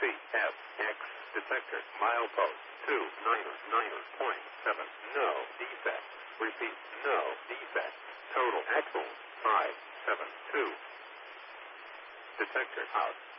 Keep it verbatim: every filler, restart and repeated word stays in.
C F X detector milepost two niner niner point seven. No defect. Repeat, no defect. Total axle five seven two. Detector out.